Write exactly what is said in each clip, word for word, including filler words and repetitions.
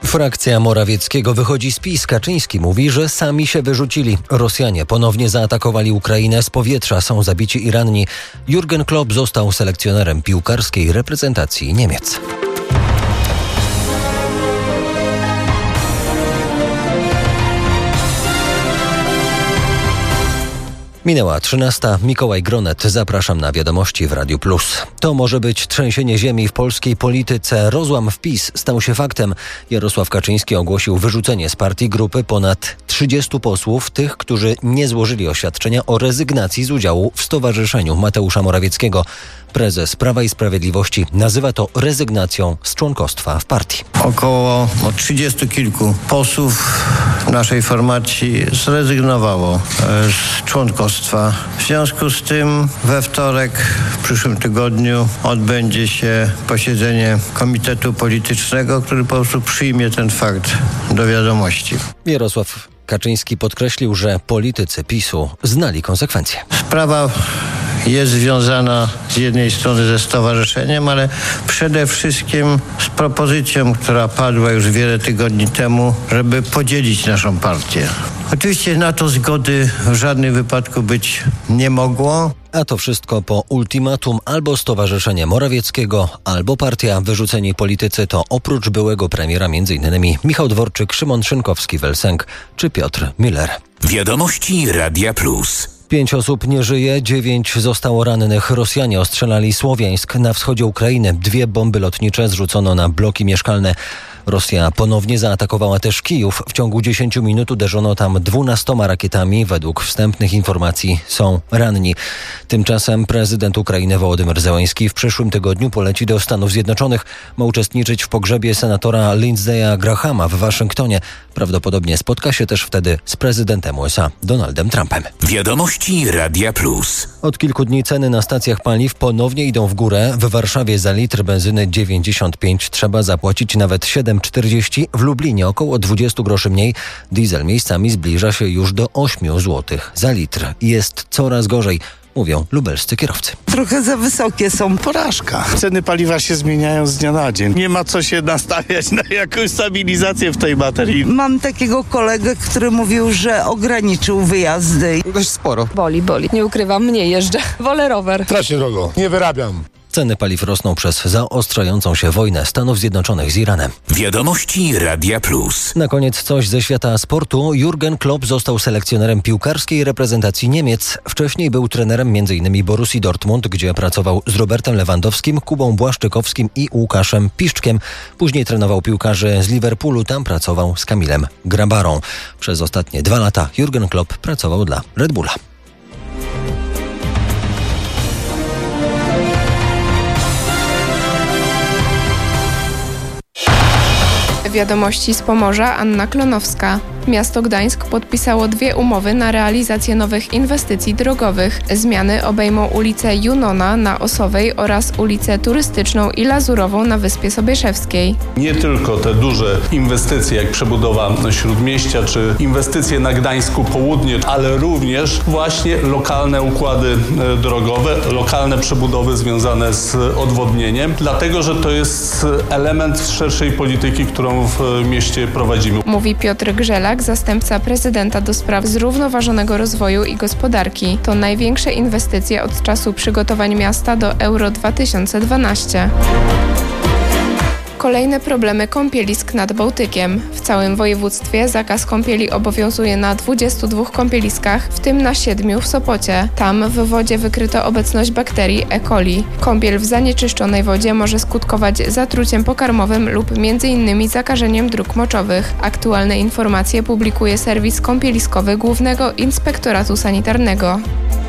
Frakcja Morawieckiego wychodzi z PiS. Kaczyński mówi, że sami się wyrzucili. Rosjanie ponownie zaatakowali Ukrainę z powietrza. Są zabici i ranni. Jurgen Klopp został selekcjonerem piłkarskiej reprezentacji Niemiec. Minęła trzynasta. Mikołaj Gronet. Zapraszam na wiadomości w Radiu Plus. To może być trzęsienie ziemi w polskiej polityce. Rozłam w PiS stał się faktem. Jarosław Kaczyński ogłosił wyrzucenie z partii grupy ponad trzydziestu posłów, tych, którzy nie złożyli oświadczenia o rezygnacji z udziału w stowarzyszeniu Mateusza Morawieckiego. Prezes Prawa i Sprawiedliwości nazywa to rezygnacją z członkostwa w partii. Około trzydziestu kilku posłów naszej formacji zrezygnowało z członkostwa. W związku z tym we wtorek w przyszłym tygodniu odbędzie się posiedzenie Komitetu Politycznego, który po prostu przyjmie ten fakt do wiadomości. Jarosław Kaczyński podkreślił, że politycy PiS-u znali konsekwencje. Sprawa jest związana z jednej strony ze stowarzyszeniem, ale przede wszystkim z propozycją, która padła już wiele tygodni temu, żeby podzielić naszą partię. Oczywiście na to zgody w żadnym wypadku być nie mogło. A to wszystko po ultimatum albo Stowarzyszenie Morawieckiego, albo partia. Wyrzuceni politycy to oprócz byłego premiera m.in. Michał Dworczyk, Szymon Szynkowski-Welsenk czy Piotr Müller. Wiadomości Radia Plus. Pięć osób nie żyje, dziewięć zostało rannych. Rosjanie ostrzelali Słowiańsk na wschodzie Ukrainy. Dwie bomby lotnicze zrzucono na bloki mieszkalne. Rosja ponownie zaatakowała też Kijów. W ciągu dziesięciu minut uderzono tam dwunastoma rakietami. Według wstępnych informacji są ranni. Tymczasem prezydent Ukrainy Wołodymyr Zełenski w przyszłym tygodniu poleci do Stanów Zjednoczonych. Ma uczestniczyć w pogrzebie senatora Lindsey'a Grahama w Waszyngtonie. Prawdopodobnie spotka się też wtedy z prezydentem U S A Donaldem Trumpem. Wiadomości Radia Plus. Od kilku dni ceny na stacjach paliw ponownie idą w górę. W Warszawie za litr benzyny dziewięćdziesiąt pięć trzeba zapłacić nawet siedem czterdzieści. W Lublinie około dwadzieścia groszy mniej. Diesel miejscami zbliża się już do ośmiu złotych za litr. Jest coraz gorzej, mówią lubelscy kierowcy. Trochę za wysokie są. Porażka. Ceny paliwa się zmieniają z dnia na dzień. Nie ma co się nastawiać na jakąś stabilizację w tej materii. Mam takiego kolegę, który mówił, że ograniczył wyjazdy. Dość sporo. Boli, boli. Nie ukrywam, mniej jeżdżę. Wolę rower. Strasznie drogo. Nie wyrabiam. Ceny paliw rosną przez zaostrzającą się wojnę Stanów Zjednoczonych z Iranem. Wiadomości Radia Plus. Na koniec coś ze świata sportu. Jurgen Klopp został selekcjonerem piłkarskiej reprezentacji Niemiec. Wcześniej był trenerem m.in. Borussii Dortmund, gdzie pracował z Robertem Lewandowskim, Kubą Błaszczykowskim i Łukaszem Piszczkiem. Później trenował piłkarzy z Liverpoolu. Tam pracował z Kamilem Grabarą. Przez ostatnie dwa lata Jurgen Klopp pracował dla Red Bulla. Wiadomości z Pomorza, Anna Klonowska. Miasto Gdańsk podpisało dwie umowy na realizację nowych inwestycji drogowych. Zmiany obejmą ulicę Junona na Osowej oraz ulicę Turystyczną i Lazurową na Wyspie Sobieszewskiej. Nie tylko te duże inwestycje jak przebudowa Śródmieścia czy inwestycje na Gdańsku Południe, ale również właśnie lokalne układy drogowe, lokalne przebudowy związane z odwodnieniem, dlatego że to jest element szerszej polityki, którą w mieście prowadzimy. Mówi Piotr Grzelak, zastępca prezydenta do spraw zrównoważonego rozwoju i gospodarki. To największe inwestycje od czasu przygotowań miasta do Euro dwa tysiące dwanaście. Kolejne problemy kąpielisk nad Bałtykiem. W całym województwie zakaz kąpieli obowiązuje na dwudziestu dwóch kąpieliskach, w tym na siedmiu w Sopocie. Tam w wodzie wykryto obecność bakterii E. coli. Kąpiel w zanieczyszczonej wodzie może skutkować zatruciem pokarmowym lub między innymi zakażeniem dróg moczowych. Aktualne informacje publikuje serwis kąpieliskowy Głównego Inspektoratu Sanitarnego.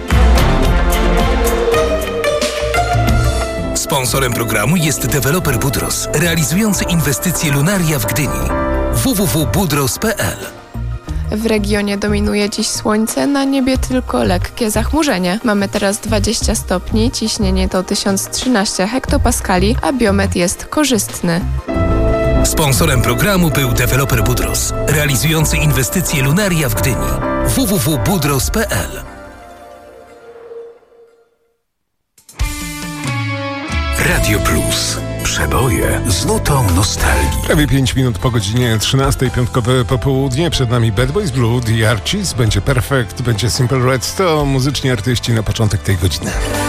Sponsorem programu jest deweloper Budros, realizujący inwestycje Lunaria w Gdyni. w w w kropka budros kropka p l. W regionie dominuje dziś słońce, na niebie tylko lekkie zachmurzenie. Mamy teraz dwadzieścia stopni, ciśnienie to tysiąc trzynaście hektopaskali, a biometr jest korzystny. Sponsorem programu był deweloper Budros, realizujący inwestycje Lunaria w Gdyni. w w w kropka budros kropka p l. Radio Plus. przeboje z nutą nostalgii. Prawie pięć minut po godzinie trzynastej, piątkowe popołudnie. Przed nami Bad Boys Blue, The Archies, będzie Perfect, będzie Simple Red. To muzyczni artyści na początek tej godziny.